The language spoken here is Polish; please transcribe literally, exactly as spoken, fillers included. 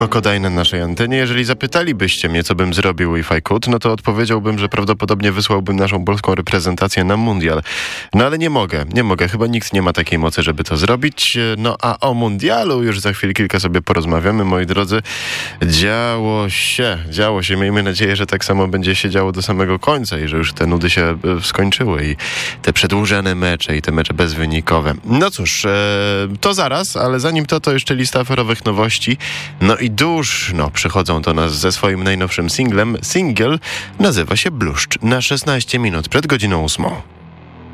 Kokodaj na naszej antenie. Jeżeli zapytalibyście mnie, co bym zrobił if I could, no to odpowiedziałbym, że prawdopodobnie wysłałbym naszą polską reprezentację na mundial. No ale nie mogę, nie mogę. Chyba nikt nie ma takiej mocy, żeby to zrobić. No a o mundialu już za chwilę kilka sobie porozmawiamy, moi drodzy. Działo się, działo się. Miejmy nadzieję, że tak samo będzie się działo do samego końca i że już te nudy się skończyły i te przedłużane mecze i te mecze bezwynikowe. No cóż, to zaraz, ale zanim to, to jeszcze lista aferowych nowości. No i Duszno przychodzą do nas ze swoim najnowszym singlem. Singiel nazywa się Bluszcz na szesnaście minut przed godziną ósmą.